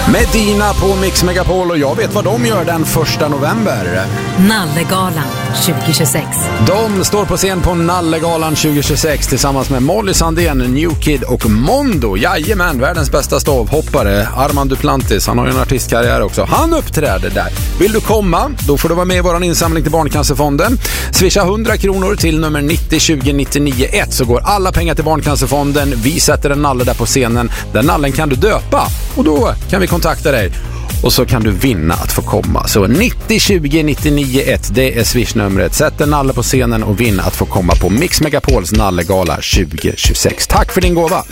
Medina på Mix Megapol och jag vet vad de gör den 1 november. Nallegalan 2026. De står på scen på Nallegalan 2026 tillsammans med Molly Sandén, New Kid och Mondo. Jajamän, världens bästa stavhoppare Armand Duplantis, han har ju en artistkarriär också. Han uppträder där. Vill du komma? Då får du vara med i våran insamling till Barncancerfonden. Swisha 100 kronor till nummer 90 20 99 1 så går alla pengar till Barncancerfonden. Vi sätter en nalle där på scenen. Den nallen kan du döpa och då kan vi kontakta dig. Och så kan du vinna att få komma. Så 90 20 99 1, det är Swish-numret. Sätt en nalle på scenen och vinna att få komma på Mix Megapols Nallegala 2026. Tack för din gåva!